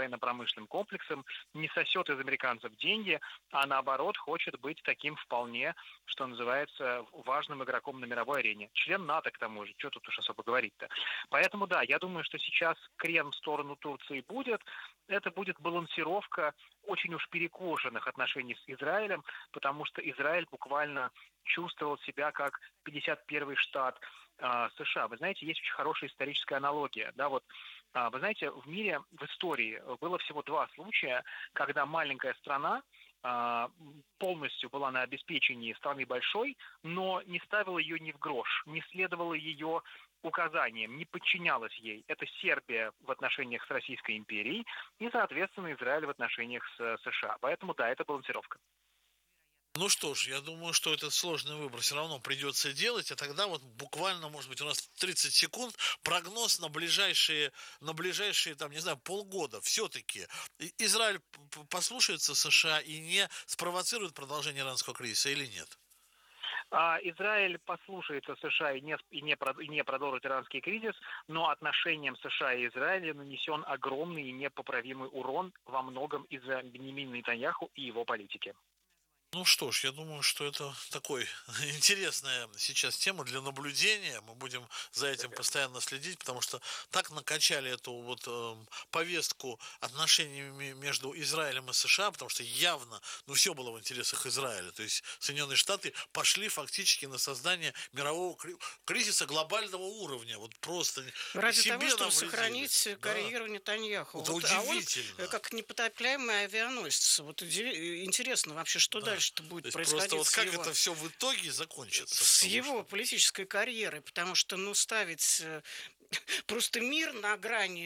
военно-промышленным комплексом, не сосет из американцев деньги, а наоборот хочет быть таким вполне, что называется, важным игроком на мировой арене. Член НАТО, к тому же, что тут уж особо говорить-то. Поэтому да, я думаю, что сейчас крен в сторону Турции будет. Это будет балансировка очень уж перекошенных отношений с Израилем, потому что Израиль буквально чувствовал себя как 51-й штат США. Вы знаете, есть очень хорошая историческая аналогия. Да, вот, вы знаете, в мире, в истории было всего 2 случая, когда маленькая страна полностью была на обеспечении страны большой, но не ставила ее ни в грош, не следовала ее указаниям, не подчинялась ей. Это Сербия в отношениях с Российской империей и, соответственно, Израиль в отношениях с США. Поэтому, да, это балансировка. Ну что ж, я думаю, что этот сложный выбор все равно придется делать, а тогда вот буквально, может быть, у нас 30 секунд прогноз на ближайшие там, не знаю, полгода. Все-таки Израиль послушается США и не спровоцирует продолжение иранского кризиса или нет? Израиль послушается США и не продолжит иранский кризис, но отношениям США и Израиля нанесен огромный и непоправимый урон во многом из-за Биньямина Нетаньяху и его политики. Ну что ж, я думаю, что это такой интересная сейчас тема для наблюдения. Мы будем за этим постоянно следить, потому что так накачали эту вот повестку отношениями между Израилем и США, потому что явно, ну все было в интересах Израиля. То есть Соединенные Штаты пошли фактически на создание мирового кризиса глобального уровня. Вот просто ради себе того, чтобы навредили. сохранить Да. карьеру Нетаньяху. Это Вот, удивительно. А он как непотопляемый авианосец. Вот интересно вообще, что дальше будет происходить просто вот с как его, это все в итоге закончится? с его политической карьерой, потому что, ставить просто мир на грани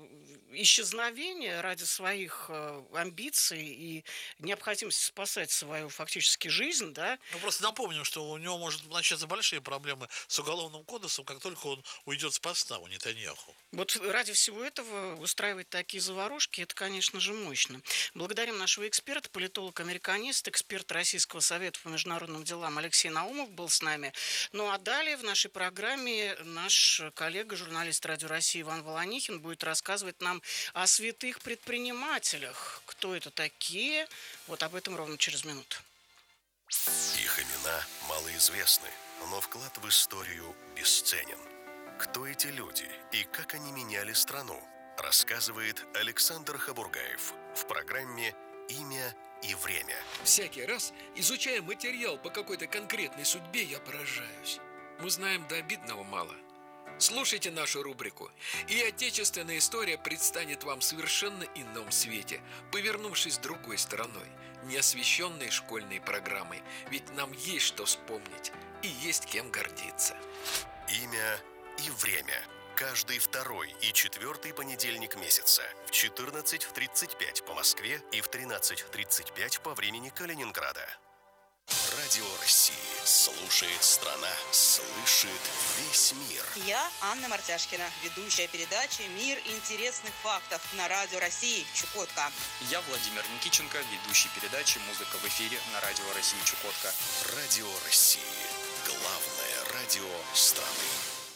исчезновения ради своих амбиций и необходимости спасать свою фактически жизнь, да. Ну, просто напомним, что у него может начаться большие проблемы с уголовным кодексом, как только он уйдет с поста у Нетаньяху. Вот ради всего этого устраивать такие заварушки, это, конечно же, мощно. Благодарим нашего эксперта, политолог-американист, эксперт Российского совета по международным делам Алексей Наумов был с нами. Ну а далее в нашей программе наш коллега, журналист Радио России Иван Волонихин будет рассказывать нам о святых предпринимателях. Кто это такие? Вот об этом ровно через минуту. Их имена малоизвестны, но вклад в историю бесценен. Кто эти люди и как они меняли страну, рассказывает Александр Хабургаев в программе «Имя и время». Всякий раз, изучая материал по какой-то конкретной судьбе, я поражаюсь. Мы знаем до обидного мало. Слушайте нашу рубрику, и отечественная история предстанет вам в совершенно ином свете, повернувшись другой стороной, не освещенной школьной программой, ведь нам есть что вспомнить и есть кем гордиться. «Имя и время». Каждый 2-й и 4-й понедельник месяца в 14:35 по Москве и в 13:35 по времени Калининграда. Радио России. Слушает страна. Слышит весь мир. Я Анна Мартяшкина, ведущая передачи «Мир интересных фактов» на Радио России Чукотка. Я Владимир Никиченко, ведущий передачи «Музыка в эфире» на Радио России Чукотка. Радио России. Главное радио страны.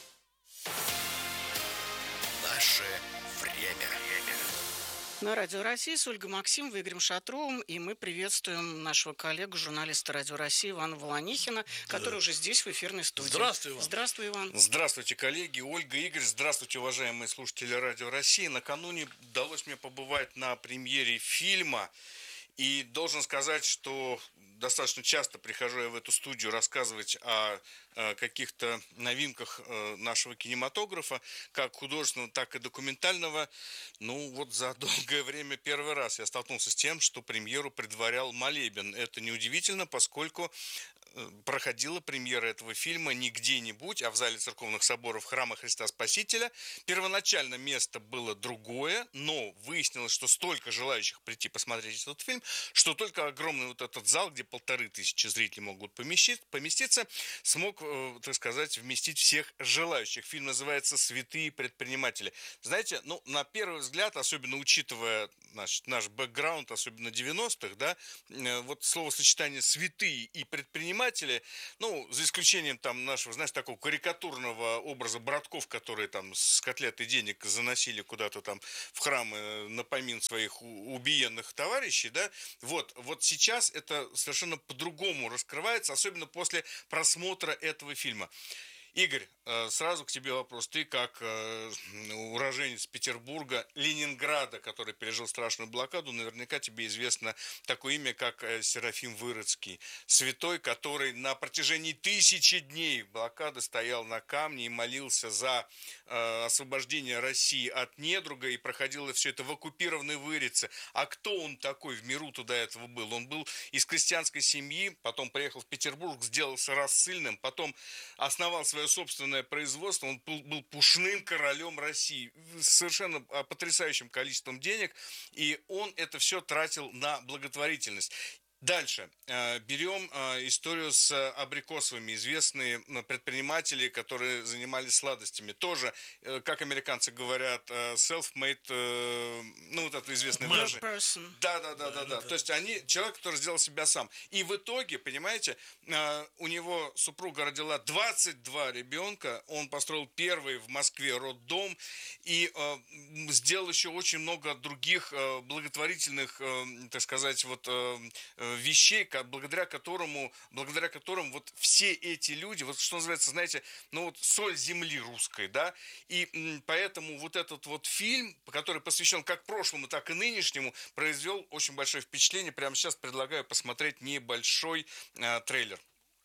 Наше время. На Радио России с Ольгой Максимовой, Игорем Шатровым, и мы приветствуем нашего коллегу, журналиста Радио России Ивана Волонихина, который уже здесь, в эфирной студии. Здравствуй, Иван. Здравствуй, Иван. Здравствуйте, коллеги. Ольга, Игорь. Здравствуйте, уважаемые слушатели Радио России. Накануне удалось мне побывать на премьере фильма. И должен сказать, что достаточно часто прихожу я в эту студию рассказывать о каких-то новинках нашего кинематографа, как художественного, так и документального. Ну вот за долгое время первый раз я столкнулся с тем, что премьеру предварял молебен. Это неудивительно, поскольку проходила премьера этого фильма не где-нибудь, а в зале церковных соборов Храма Христа Спасителя. Первоначально место было другое, но выяснилось, что столько желающих прийти посмотреть этот фильм, что только огромный вот этот зал, где 1500 зрителей могут поместиться, смог, так сказать, вместить всех желающих. Фильм называется «Святые предприниматели». Знаете, на первый взгляд, особенно учитывая наш бэкграунд, особенно 90-х, да, вот словосочетание «святые» и «предприниматели», ну, за исключением там нашего, знаешь, такого карикатурного образа братков, которые там с котлетой денег заносили куда-то там в храмы на помин своих убиенных товарищей, да, вот сейчас это совершенно по-другому раскрывается, особенно после просмотра этого фильма. Игорь, сразу к тебе вопрос. Ты как уроженец Петербурга, Ленинграда, который пережил страшную блокаду, наверняка тебе известно такое имя, как Серафим Вырыцкий. Святой, который на протяжении 1000 дней блокады стоял на камне и молился за освобождение России от недруга, и проходило все это в оккупированной Вырице. А кто он такой в миру до этого был? Он был из крестьянской семьи, потом приехал в Петербург, сделался рассыльным, потом основал свое собственное производство, он был пушным королем России с совершенно потрясающим количеством денег, и он это все тратил на благотворительность. Дальше. Берем историю с абрикосовыми. Известные предприниматели, которые занимались сладостями. Тоже, как американцы говорят, self-made, ну, вот это известное выражение. Да. То есть человек, который сделал себя сам. И в итоге, понимаете, у него супруга родила 22 ребенка, он построил первый в Москве роддом и сделал еще очень много других благотворительных, так сказать, вещей, благодаря которым вот все эти люди, вот что называется, знаете, ну вот соль земли русской, да, и поэтому вот этот вот фильм, который посвящен как прошлому, так и нынешнему, произвел очень большое впечатление. Прямо сейчас предлагаю посмотреть небольшой трейлер.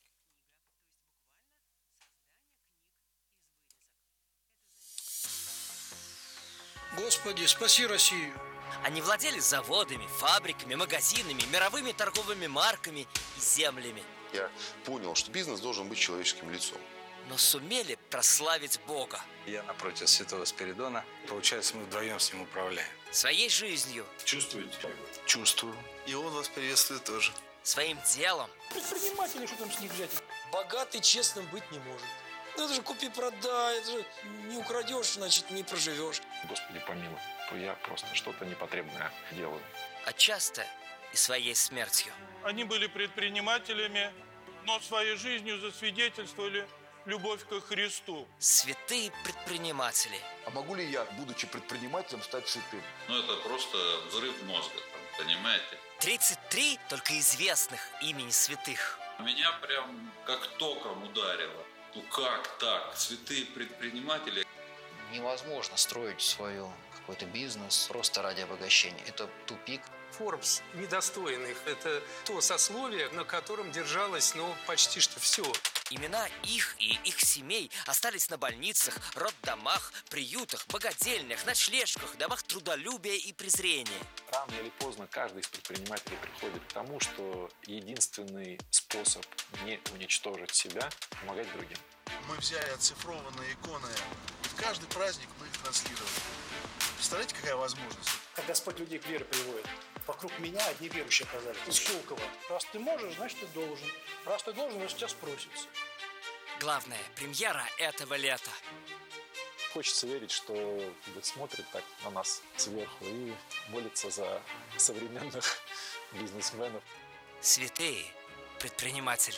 Господи, спаси Россию! Они владели заводами, фабриками, магазинами, мировыми торговыми марками и землями. Я понял, что бизнес должен быть человеческим лицом. Но сумели прославить Бога. Я напротив святого Спиридона. Получается, мы вдвоем с ним управляем. Своей жизнью. Чувствуете? Чувствую. И он вас приветствует тоже. Своим делом. Предприниматели, что там с них взять? Богатый честным быть не может. Ну это же купи-продай, это же не украдешь, значит не проживешь. Господи помилуй, то я просто что-то непотребное делаю. А часто и своей смертью. Они были предпринимателями, но своей жизнью засвидетельствовали любовь ко Христу. Святые предприниматели. А могу ли я, будучи предпринимателем, стать святым? Ну это просто взрыв мозга, понимаете? 33 только известных имени святых. Меня прям как током ударило. Ну как так? Святые предприниматели. Невозможно строить свой какой-то бизнес просто ради обогащения. Это тупик. Forbes недостоин их. Это то сословие, на котором держалось, почти что все. Имена их и их семей остались на больницах, роддомах, приютах, богадельнях, ночлежках, домах трудолюбия и презрения. Рано или поздно каждый из предпринимателей приходит к тому, что единственный способ не уничтожить себя – помогать другим. Мы взяли оцифрованные иконы, и в каждый праздник мы их транслировали. Представляете, какая возможность? Как Господь людей к вере приводит. Вокруг меня одни верующие оказались. Из Щелково. Раз ты можешь, значит ты должен. Раз ты должен, значит тебя спросится. Главная премьера этого лета. Хочется верить, что смотрит так на нас сверху и молится за современных бизнесменов. Святые предприниматели.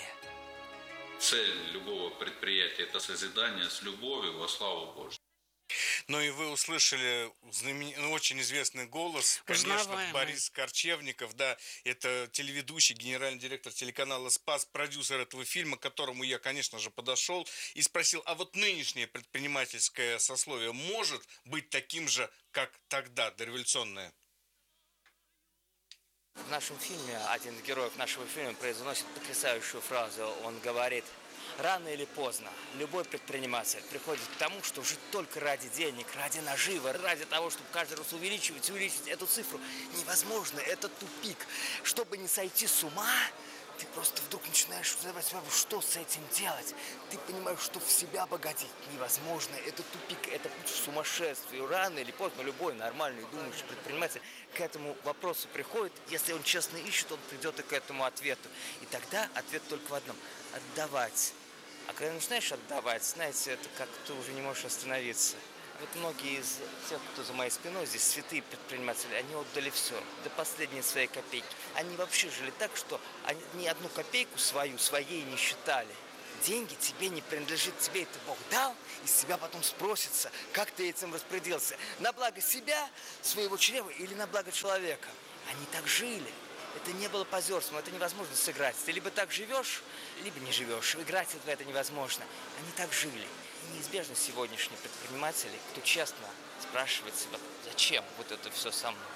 Цель любого предприятия – это созидание с любовью во славу Божью. Ну и вы услышали очень известный голос, конечно, Борис Корчевников, да, это телеведущий, генеральный директор телеканала «Спас», продюсер этого фильма, к которому я, конечно же, подошел и спросил, а вот нынешнее предпринимательское сословие может быть таким же, как тогда, дореволюционное? В нашем фильме один из героев нашего фильма произносит потрясающую фразу. Он говорит: рано или поздно любой предприниматель приходит к тому, что жить только ради денег, ради наживы, ради того, чтобы каждый раз увеличивать эту цифру невозможно. Это тупик. Чтобы не сойти с ума, ты просто вдруг начинаешь задавать вопрос, что с этим делать. Ты понимаешь, что в себя богатеть невозможно. Это тупик, это путь в сумасшествие. Рано или поздно любой нормальный думающий предприниматель к этому вопросу приходит. Если он честно ищет, он придет и к этому ответу. И тогда ответ только в одном – отдавать. А когда начинаешь отдавать, знаете, это как ты уже не можешь остановиться. Вот многие из тех, кто за моей спиной, здесь святые предприниматели, они отдали все, до последней своей копейки. Они вообще жили так, что они ни одну копейку своей не считали. Деньги тебе не принадлежат, тебе это Бог дал, и с тебя потом спросится, как ты этим распорядился. На благо себя, своего чрева или на благо человека. Они так жили. Это не было позерством, это невозможно сыграть. Ты либо так живешь, либо не живешь. Играть в это невозможно. Они так жили. И неизбежно сегодняшние предприниматели, кто честно спрашивает себя, зачем вот это все со мной,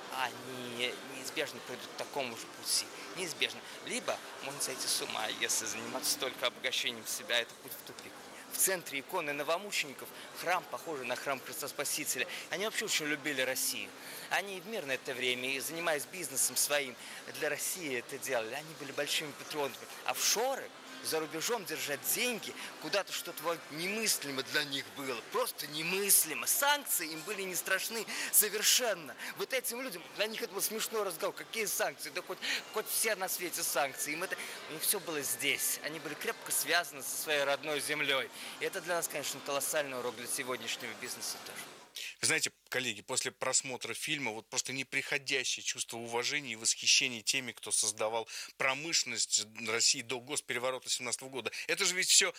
они неизбежно придут к такому же пути. Неизбежно. Либо можно сойти с ума, если заниматься только обогащением себя, это путь в тупик. В центре иконы новомучеников храм, похожий на храм Христа Спасителя. Они вообще очень любили Россию. Они в мирное это время, и занимаясь бизнесом своим, для России это делали. Они были большими патриотами. Офшоры за рубежом держать деньги, куда-то что-то немыслимо для них было. Просто немыслимо. Санкции им были не страшны совершенно. Вот этим людям, для них это был смешной разговор. Какие санкции? Да хоть все на свете санкции. У них все было здесь. Они были крепко связаны со своей родной землей. И это для нас, конечно, колоссальный урок для сегодняшнего бизнеса тоже. Вы знаете, коллеги, после просмотра фильма вот просто неприходящее чувство уважения и восхищения теми, кто создавал промышленность России до госпереворота 17 года. Это же ведь все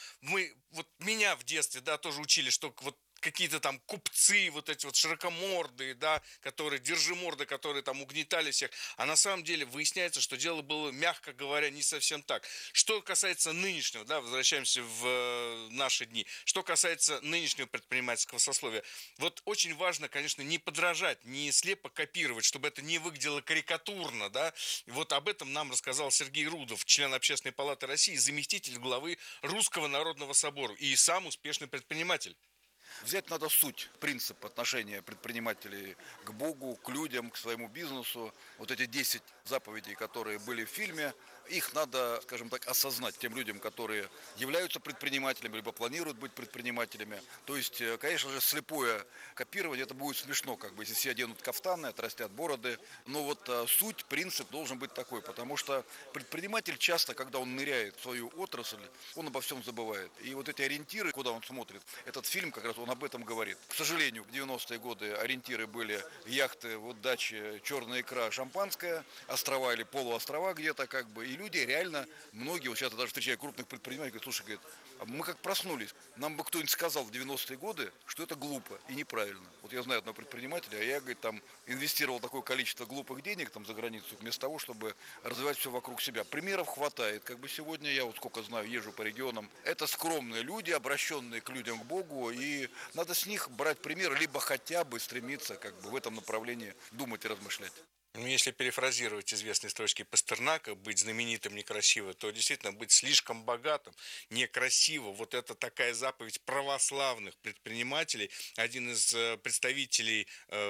меня в детстве, да, тоже учили, что вот какие-то там купцы, вот эти вот широкомордые, да, держиморды, которые там угнетали всех. А на самом деле выясняется, что дело было, мягко говоря, не совсем так. Что касается нынешнего, да, возвращаемся в наши дни, что касается нынешнего предпринимательского сословия, вот очень важно, конечно, не подражать, не слепо копировать, чтобы это не выглядело карикатурно, да. И вот об этом нам рассказал Сергей Рудов, член Общественной палаты России, заместитель главы Русского народного собора и сам успешный предприниматель. Взять надо суть, принцип отношения предпринимателей к Богу, к людям, к своему бизнесу. Вот эти 10 заповедей, которые были в фильме, их надо, скажем так, осознать тем людям, которые являются предпринимателями, либо планируют быть предпринимателями. То есть, конечно же, слепое копирование, это будет смешно, если все оденут кафтаны, отрастят бороды. Но вот суть, принцип должен быть такой, потому что предприниматель часто, когда он ныряет в свою отрасль, он обо всем забывает. И вот эти ориентиры, куда он смотрит, этот фильм как раз он об этом говорит. К сожалению, в 90-е годы ориентиры были яхты, дачи, черная икра, шампанское, острова или полуострова где-то и люди реально, многие, сейчас я даже встречаю крупных предпринимателей, говорят, слушай, говорит, мы как проснулись, нам бы кто-нибудь сказал в 90-е годы, что это глупо и неправильно. Вот я знаю одного предпринимателя, а я, говорит, там инвестировал такое количество глупых денег там за границу, вместо того, чтобы развивать все вокруг себя. Примеров хватает. Сегодня я сколько знаю, езжу по регионам. Это скромные люди, обращенные к людям, к Богу, и надо с них брать пример, либо хотя бы стремиться в этом направлении думать и размышлять. Если перефразировать известные строчки Пастернака, быть знаменитым некрасиво, то действительно быть слишком богатым некрасиво. Вот это такая заповедь православных предпринимателей. Один из представителей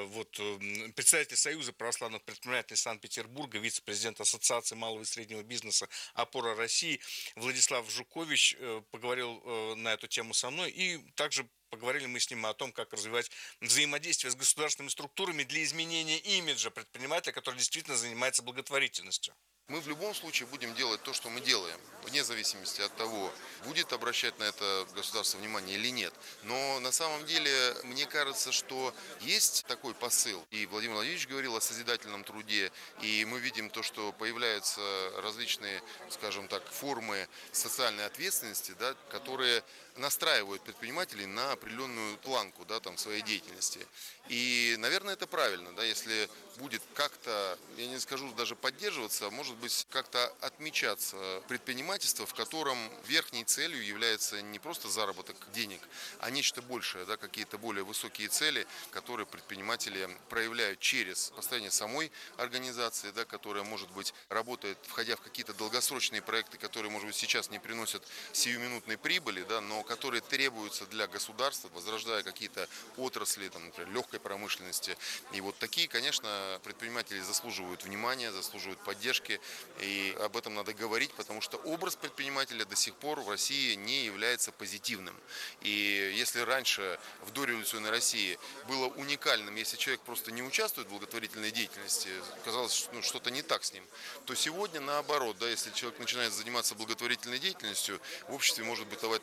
Союза православных предпринимателей Санкт-Петербурга, вице-президент Ассоциации малого и среднего бизнеса «Опора России» Владислав Жукович поговорил на эту тему со мной, и также поговорили мы с ним о том, как развивать взаимодействие с государственными структурами для изменения имиджа предпринимателя, который действительно занимается благотворительностью. Мы в любом случае будем делать то, что мы делаем, вне зависимости от того, будет обращать на это государство внимание или нет. Но на самом деле, мне кажется, что есть такой посыл. И Владимир Владимирович говорил о созидательном труде, и мы видим то, что появляются различные, скажем так, формы социальной ответственности, да, которые настраивают предпринимателей на определенную планку, да, своей деятельности. И, наверное, это правильно, да, если будет как-то, я не скажу даже поддерживаться, а может быть как-то отмечаться предпринимательство, в котором верхней целью является не просто заработок денег, а нечто большее, да, какие-то более высокие цели, которые предприниматели проявляют через построение самой организации, да, которая, может быть, работает, входя в какие-то долгосрочные проекты, которые, может быть, сейчас не приносят сиюминутной прибыли, да, но которые требуются для государства, возрождая какие-то отрасли, например, легкой промышленности. И вот такие, конечно, предприниматели заслуживают внимания, заслуживают поддержки, и об этом надо говорить, потому что образ предпринимателя до сих пор в России не является позитивным. И если раньше в дореволюционной России было уникальным, если человек просто не участвует в благотворительной деятельности, казалось, что что-то не так с ним, то сегодня наоборот, да, если человек начинает заниматься благотворительной деятельностью, в обществе может бытовать такое мнение,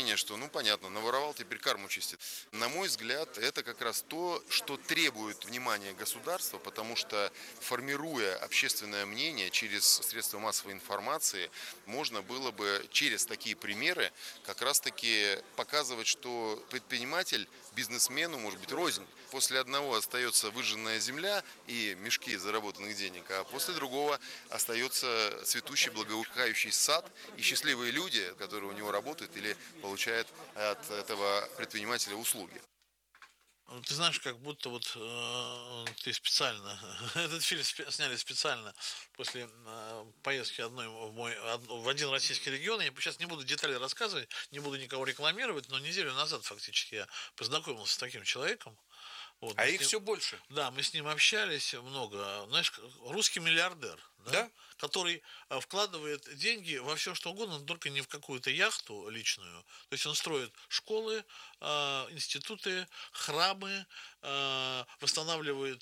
мнение, что, понятно, наворовал, теперь карму чистит. На мой взгляд, это как раз то, что требует внимания государства, потому что, формируя общественное мнение через средства массовой информации, можно было бы через такие примеры как раз-таки показывать, что предприниматель бизнесмену может быть рознь. После одного остается выжженная земля и мешки заработанных денег, а после другого остается цветущий, благоухающий сад и счастливые люди, которые у него работают или получают от этого предпринимателя услуги. Ты знаешь, как будто ты специально, этот фильм сняли специально после поездки в один российский регион. Я сейчас не буду детали рассказывать, не буду никого рекламировать, но неделю назад фактически я познакомился с таким человеком. А их все больше. Да, мы с ним общались много. Знаешь, русский миллиардер, да? Который вкладывает деньги во все, что угодно, но только не в какую-то яхту личную. То есть он строит школы, институты, храмы, восстанавливает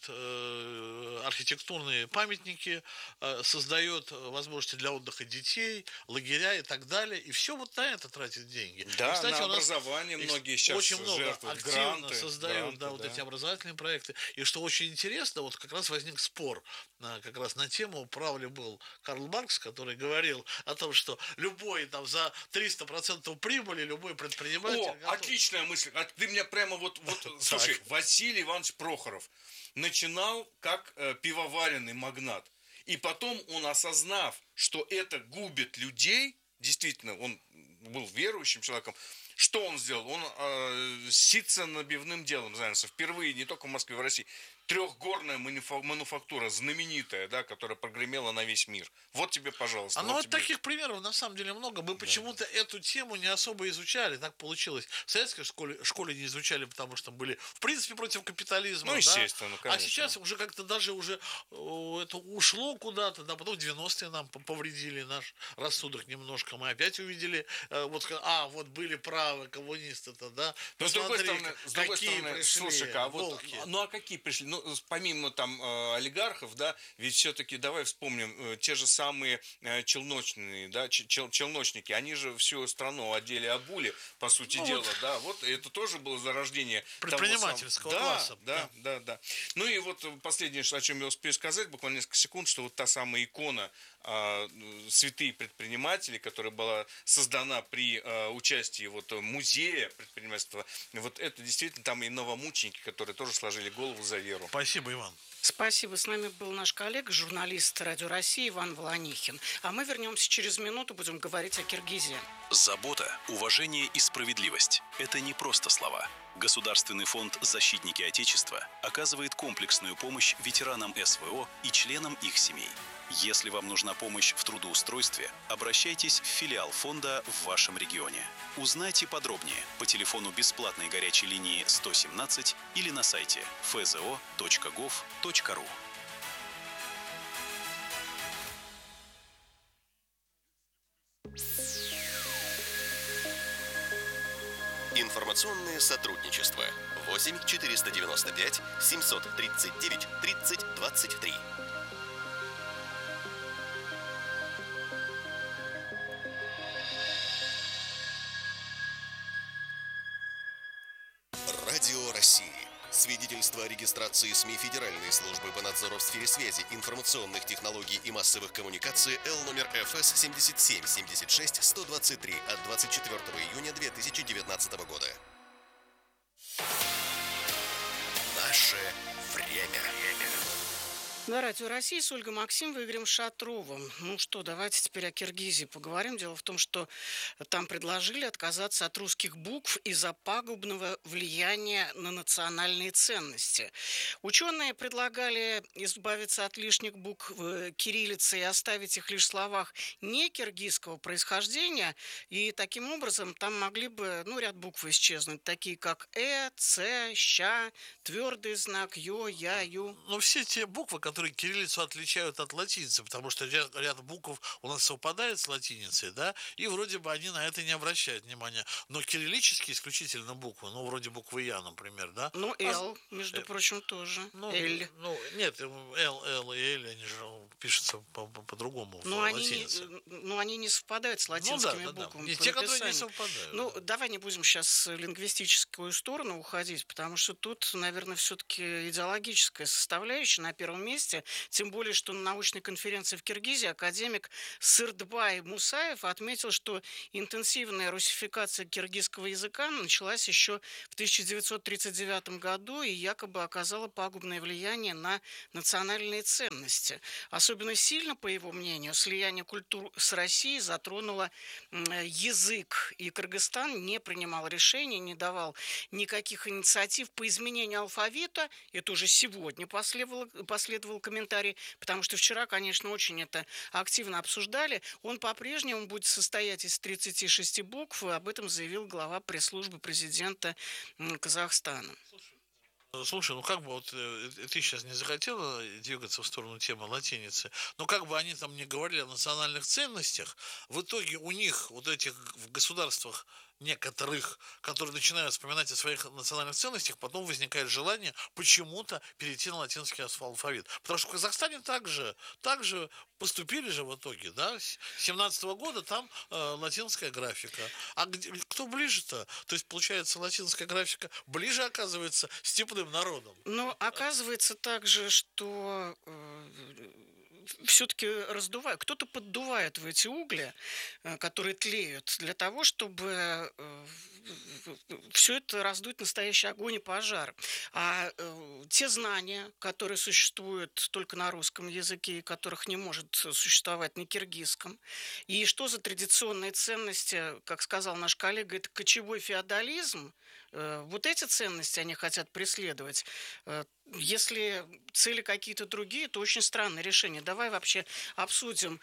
архитектурные памятники, создает возможности для отдыха детей, лагеря и так далее. И все вот на это тратит деньги. Да, и, кстати, на образование многие сейчас очень много жертвуют, активно создают эти образовательные проекты. И что очень интересно, вот как раз возник спор как раз на тему, прав ли был Карл Маркс, который говорил о том, что любой за 300% прибыли, любой предприниматель... Отличная мысль. Ты меня прямо слушай, Василий Иванович Прохоров начинал как пивоваренный магнат. И потом он, осознав, что это губит людей, действительно, он был верующим человеком, что он сделал? Он ситцо-набивным делом занялся. Впервые не только в Москве, в России. Трехгорная мануфактура, знаменитая, да, которая прогремела на весь мир. Вот тебе, пожалуйста. Таких примеров на самом деле много. Мы почему-то эту тему не особо изучали. Так получилось. В советской школе не изучали, потому что были, в принципе, против капитализма. Естественно, конечно. А сейчас уже как-то даже это ушло куда-то. Да, потом в 90-е нам повредили наш рассудок немножко. Мы опять увидели, были правы коммунисты-то, да. Но с другой стороны, слушай-ка, а какие пришли? Помимо олигархов, да, ведь все-таки давай вспомним те же самые челночные, да, челночники, они же всю страну одели, обули, по сути дела, да, это тоже было зарождение предпринимательского класса. Да. Ну и последнее, о чем я успею сказать, буквально несколько секунд, что та самая икона «Святые предприниматели», которая была создана при участии музея предпринимательства, это действительно там и новомученики, которые тоже сложили голову за веру. Спасибо, Иван. Спасибо. С нами был наш коллега, журналист Радио России Иван Волонихин. А мы вернемся через минуту, будем говорить о Киргизии. Забота, уважение и справедливость – это не просто слова. Государственный фонд «Защитники Отечества» оказывает комплексную помощь ветеранам СВО и членам их семей. Если вам нужна помощь в трудоустройстве, обращайтесь в филиал фонда в вашем регионе. Узнайте подробнее по телефону бесплатной горячей линии 117 или на сайте fzo.gov.ru. Информационное сотрудничество. 8 495 739 30 23. Радио России. Свидетельство о регистрации СМИ Федеральной службы по надзору в сфере связи, информационных технологий и массовых коммуникаций Л номер ФС 77-76-123 от 24 июня 2019 года. Наше время. На Радио России с Ольгой Максимовой и Игорем Шатровым. Ну что, давайте теперь о Киргизии поговорим. Дело в том, что там предложили отказаться от русских букв из-за пагубного влияния на национальные ценности. Ученые предлагали избавиться от лишних букв кириллицы и оставить их лишь в словах не киргизского происхождения. И таким образом там могли бы ряд букв исчезнуть, такие как Ц, Щ, твердый знак, Ё, Я, Ю. Но все те буквы, которые которые кириллицу отличают от латиницы, потому что ряд букв у нас совпадает с латиницей, да, и вроде бы они на это не обращают внимания. Но кириллические исключительно буквы, ну, вроде буквы Я, например, да. Ну, Л, между прочим, тоже. Л. Ну, нет, Л и Л, они же пишутся по-другому в латинице. Они не совпадают с латинскими буквами. Не те, которые не совпадают. Ну, давай не будем сейчас в лингвистическую сторону уходить, потому что тут, наверное, все-таки идеологическая составляющая на первом месте, тем более, что на научной конференции в Киргизии академик Сырдбай Мусаев отметил, что интенсивная русификация киргизского языка началась еще в 1939 году и якобы оказала пагубное влияние на национальные ценности. Особенно сильно, по его мнению, слияние культур с Россией затронуло язык, и Кыргызстан не принимал решений, не давал никаких инициатив по изменению алфавита. Это уже сегодня последовал комментарий, потому что вчера, конечно, очень это активно обсуждали. Он по-прежнему будет состоять из 36 букв, и об этом заявил глава пресс-службы президента Казахстана. Слушай, ну как бы вот ты сейчас не захотела двигаться в сторону темы латиницы, но как бы они там не говорили о национальных ценностях, в итоге у них вот этих в государствах некоторых, которые начинают вспоминать о своих национальных ценностях, потом возникает желание почему-то перейти на латинский алфавит. Потому что в Казахстане также поступили же в итоге, да, с 17 года там латинская графика. А кто ближе-то? То есть, получается, латинская графика ближе, оказывается, степным народом. Но оказывается также, что все-таки раздувают, кто-то поддувает в эти угли, которые тлеют, для того, чтобы все это раздуть настоящий огонь и пожар. А те знания, которые существуют только на русском языке, и которых не может существовать на киргизском, и что за традиционные ценности, как сказал наш коллега, это кочевой феодализм, вот эти ценности они хотят преследовать. Если цели какие-то другие, то очень странное решение. Давай вообще обсудим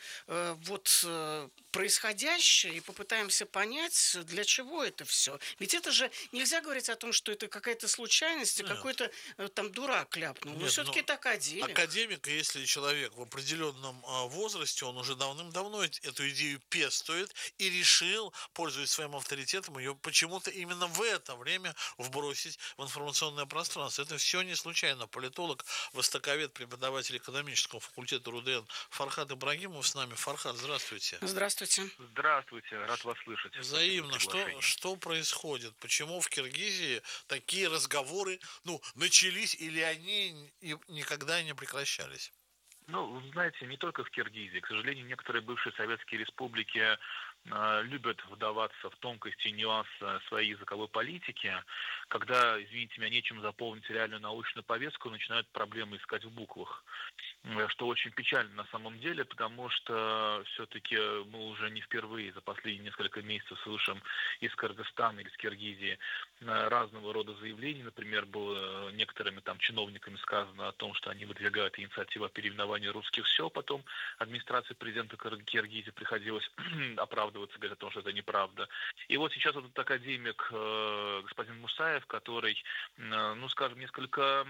происходящее и попытаемся понять, для чего это все. Ведь это же нельзя говорить о том, что это какая-то случайность, и какой-то там дурак ляпнул. Но все-таки это академик. Академик, если человек в определенном возрасте, он уже давным-давно эту идею пестует и решил, пользуясь своим авторитетом, ее почему-то именно в это время вбросить в информационное пространство. Это все не случайно. Политолог, востоковед, преподаватель экономического факультета РУДН Фархад Ибрагимов с нами. Фархад, здравствуйте. Здравствуйте. Здравствуйте, рад вас слышать. Взаимно. Что происходит? Почему в Киргизии такие разговоры начались или они никогда не прекращались? Ну, знаете, не только в Киргизии. К сожалению, некоторые бывшие советские республики любят вдаваться в тонкости и нюансы своей языковой политики. Когда, извините меня, нечем заполнить реальную научную повестку, начинают проблемы искать в буквах. Что очень печально на самом деле, потому что все-таки мы уже не впервые за последние несколько месяцев слышим из Кыргызстана или из Киргизии разного рода заявлений. Например, было некоторыми там чиновниками сказано о том, что они выдвигают инициативу о переименовании русских сел. Потом администрации президента Киргизии приходилось оправдываться, говорить о том, что это неправда. И вот сейчас вот этот академик господин Мусаев, который, скажем, несколько,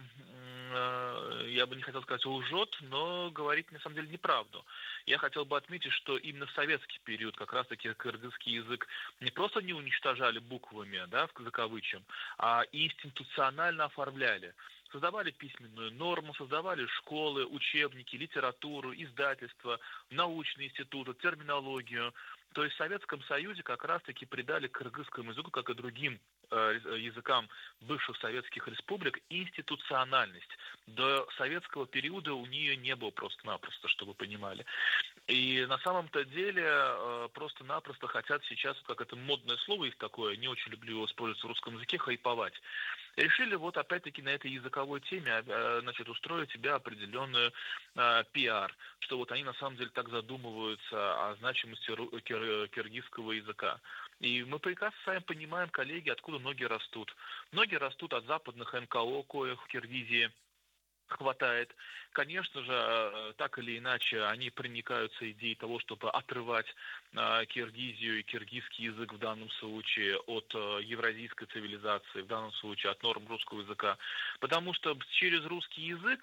я бы не хотел сказать, лжет, но говорит на самом деле неправду. Я хотел бы отметить, что именно в советский период как раз-таки кыргызский язык не просто не уничтожали буквами, да, в кавычках, а институционально оформляли. Создавали письменную норму, создавали школы, учебники, литературу, издательства, научные институты, терминологию. То есть в Советском Союзе как раз-таки придали кыргызскому языку, как и другим языкам бывших советских республик, институциональность. До советского периода у нее не было просто-напросто, чтобы вы понимали. И на самом-то деле просто-напросто хотят сейчас, как это модное слово есть такое, не очень люблю его использовать в русском языке, хайповать. Решили вот опять-таки на этой языковой теме, устроить себе определенную пиар, что вот они на самом деле так задумываются о значимости киргизского языка. И мы прекрасно сами понимаем, коллеги, откуда ноги растут. Ноги растут от западных НКО, коих в Киргизии хватает. Конечно же, так или иначе, они проникаются идеей того, чтобы отрывать Киргизию и киргизский язык в данном случае от евразийской цивилизации, в данном случае от норм русского языка. Потому что через русский язык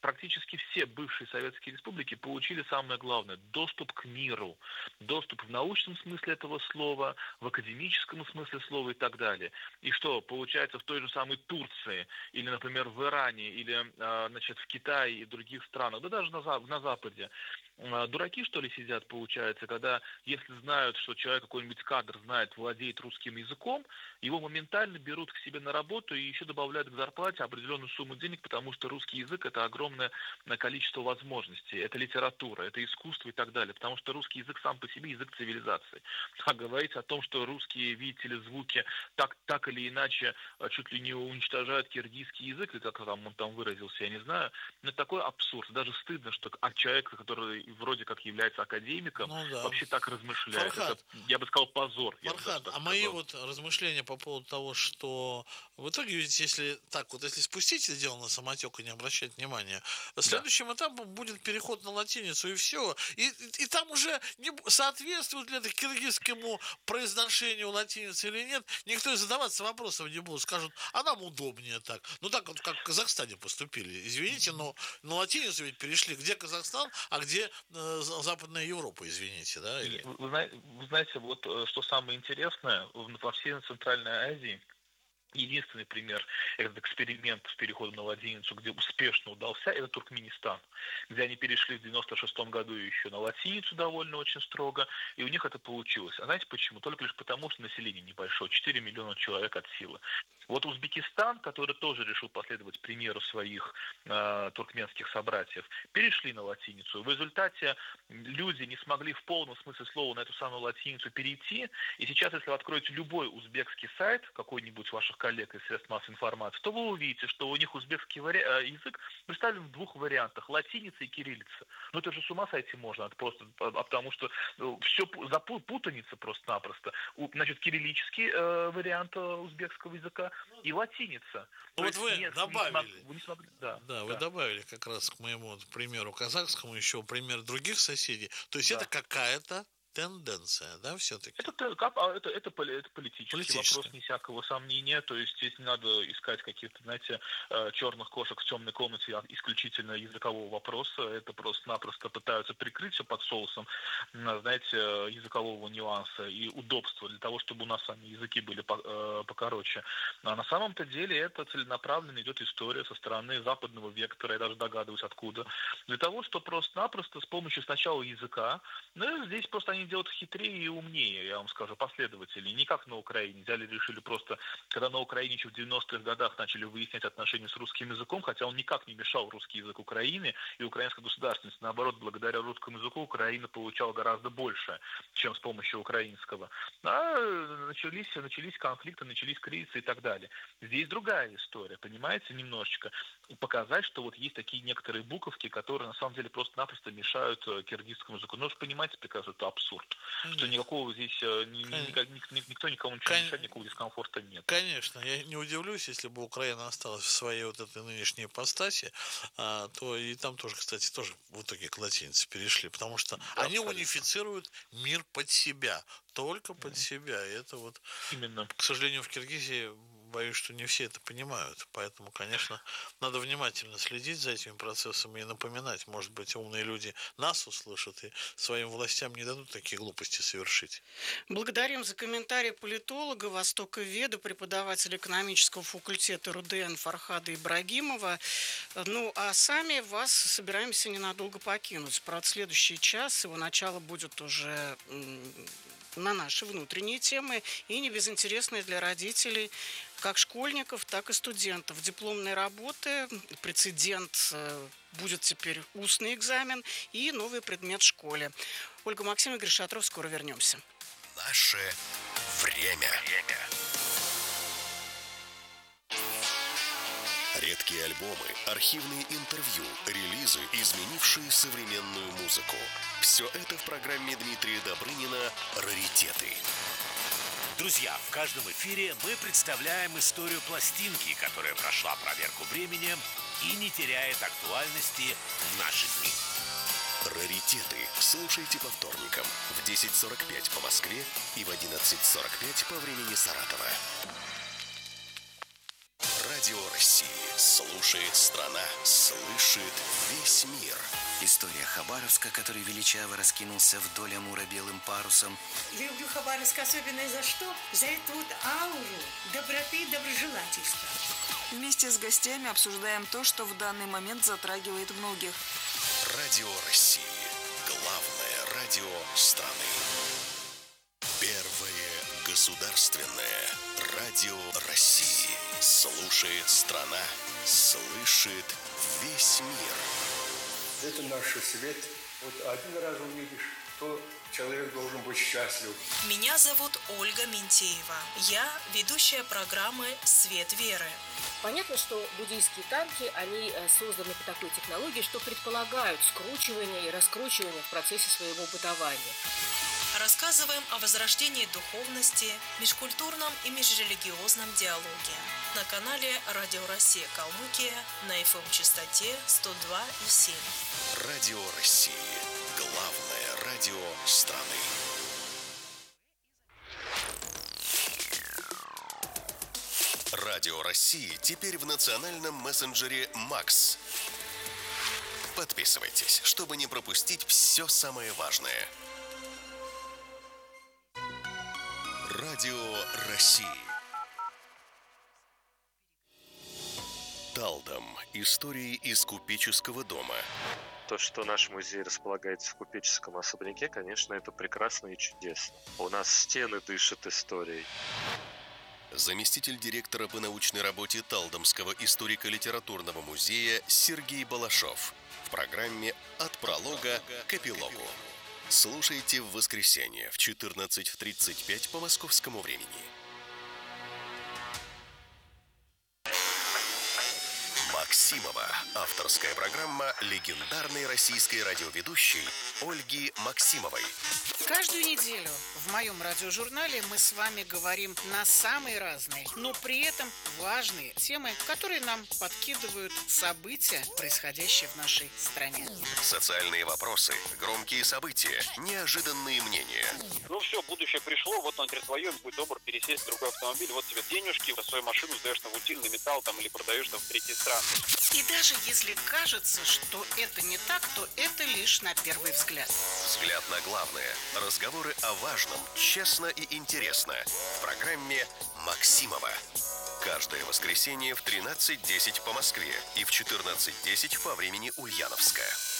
практически все бывшие советские республики получили самое главное – доступ к миру. Доступ в научном смысле этого слова, в академическом смысле слова и так далее. И что, получается, в той же самой Турции, или, например, в Иране, или, значит, в Китае и других странах, да даже на Западе, дураки, что ли, сидят, получается, когда, если знают, что человек, какой-нибудь кадр знает, владеет русским языком, его моментально берут к себе на работу и еще добавляют к зарплате определенную сумму денег, потому что русский язык – это огромное количество возможностей, это литература, это искусство и так далее, потому что русский язык сам по себе язык цивилизации. А говорить о том, что русские, видите ли, звуки так или иначе чуть ли не уничтожают киргизский язык, или как он там выразился, я не знаю, но это такой абсурд. Даже стыдно, что человек, который вроде как является академиком, вообще так размышляет. Фархад, это, я бы сказал, позор. Фархад, мои вот размышления по поводу того, что в итоге, ведь если так вот, если спустить это дело на самотек и не обращать внимания, следующим этапом будет переход на латиницу и все. И там уже не соответствует ли это киргизскому произношению латиницы или нет, никто и задаваться вопросов не будет. Скажут, а нам удобнее так. Ну так вот, как в Казахстане поступили. Извините, но на латиницу ведь перешли. Где Казахстан, а где Западная Европа, извините, да? Или... Вы знаете, вот что самое интересное, во всей Центральной Азии единственный пример, этот эксперимент с переходом на латиницу, где успешно удался, это Туркменистан, где они перешли в 96-м году еще на латиницу довольно очень строго, и у них это получилось. А знаете почему? Только лишь потому, что население небольшое, 4 миллиона человек от силы. Вот Узбекистан, который тоже решил последовать примеру своих туркменских собратьев, перешли на латиницу. В результате люди не смогли в полном смысле слова на эту самую латиницу перейти, и сейчас, если вы откроете любой узбекский сайт, какой-нибудь ваших коллег из средств массовой информации, то вы увидите, что у них узбекский язык представлен в двух вариантах – латиница и кириллица. Ну это же с ума сойти можно, просто, потому что все путаница просто-напросто. Значит, кириллический вариант узбекского языка и латиница. Ну, вот вы добавили. Вы не смогли, вы добавили как раз к моему примеру казахскому еще пример других соседей. То есть это какая-то тенденция, да, все-таки? Это политический вопрос, не всякого сомнения. То есть здесь не надо искать каких-то, знаете, черных кошек в темной комнате исключительно языкового вопроса. Это просто-напросто пытаются прикрыть все под соусом, знаете, языкового нюанса и удобства для того, чтобы у нас сами языки были покороче. А на самом-то деле это целенаправленно идет история со стороны западного вектора, я даже догадываюсь откуда, для того, чтобы просто-напросто с помощью сначала языка, здесь просто они делают хитрее и умнее, я вам скажу, последовательнее. Не как на Украине. Взяли, решили просто, когда на Украине еще в 90-х годах начали выяснять отношения с русским языком, хотя он никак не мешал русский язык Украине и украинской государственности. Наоборот, благодаря русскому языку Украина получала гораздо больше, чем с помощью украинского. А начались конфликты, начались кризисы и так далее. Здесь другая история, понимаете, немножечко. Показать, что вот есть такие некоторые буковки, которые на самом деле просто-напросто мешают киргизскому языку. Но вы понимаете прекрасно, это абсурд. Что никакого здесь никто никому ничего не мешает, никакого дискомфорта нет. Конечно, я не удивлюсь, если бы Украина осталась в своей вот этой нынешней ипостаси, то и там тоже, кстати, тоже в итоге к латинице перешли, потому что они унифицируют мир под себя, только под себя. И это вот, именно, к сожалению, в Киргизии боюсь, что не все это понимают. Поэтому, конечно, надо внимательно следить за этими процессами и напоминать. Может быть, умные люди нас услышат и своим властям не дадут такие глупости совершить. Благодарим за комментарий политолога, востоковеда, преподавателя экономического факультета РУДН Фархада Ибрагимова. Ну, а сами вас собираемся ненадолго покинуть. Правда, следующий час, его начало будет уже на наши внутренние темы и не безинтересные для родителей, как школьников, так и студентов. Дипломные работы, прецедент, будет теперь устный экзамен и новый предмет в школе. Ольга Максимовна, Игорь Шатров, скоро вернемся. Наше время. Редкие альбомы, архивные интервью, релизы, изменившие современную музыку. Все это в программе Дмитрия Добрынина «Раритеты». Друзья, в каждом эфире мы представляем историю пластинки, которая прошла проверку временем и не теряет актуальности в наши дни. «Раритеты» слушайте по вторникам в 10:45 по Москве и в 11:45 по времени Саратова. Радио России. Слушает страна, слышит весь мир. История Хабаровска, который величаво раскинулся вдоль Амура белым парусом. Люблю Хабаровск особенно за что? За эту вот ауру доброты и доброжелательства. Вместе с гостями обсуждаем то, что в данный момент затрагивает многих. Радио России. Главное радио страны. Первое государственное радио России. Слушает страна, слышит весь мир. Это наш свет. Вот один раз увидишь, то человек должен быть счастлив. Меня зовут Ольга Ментеева. Я ведущая программы «Свет веры». Понятно, что буддийские танки, они созданы по такой технологии, что предполагают скручивание и раскручивание в процессе своего бытования. Рассказываем о возрождении духовности, межкультурном и межрелигиозном диалоге. На канале Радио Россия Калмыкия на FM-частоте 102,7. Радио России. Главное радио страны. Радио России теперь в национальном мессенджере «Макс». Подписывайтесь, чтобы не пропустить все самое важное. Радио России. Талдом. Истории из купеческого дома. То, что наш музей располагается в купеческом особняке, конечно, это прекрасно и чудесно. У нас стены дышат историей. Заместитель директора по научной работе Талдомского историко-литературного музея Сергей Балашов в программе «От пролога к эпилогу». Слушайте в воскресенье в 14:35 по московскому времени. Максимова. Авторская программа легендарной российской радиоведущей Ольги Максимовой. Каждую неделю в моем радиожурнале мы с вами говорим на самые разные, но при этом важные темы, которые нам подкидывают события, происходящие в нашей стране. Социальные вопросы, громкие события, неожиданные мнения. Ну все, будущее пришло, вот он теперь твое, будь добр пересесть в другой автомобиль, вот тебе денежки, свою машину сдаешь на утильный металл там или продаешь там в третьи страны. И даже если кажется, что это не так, то это лишь на первый взгляд. Взгляд на главное. Разговоры о важном, честно и интересно. В программе «Максимова». Каждое воскресенье в 13:10 по Москве и в 14:10 по времени Ульяновска.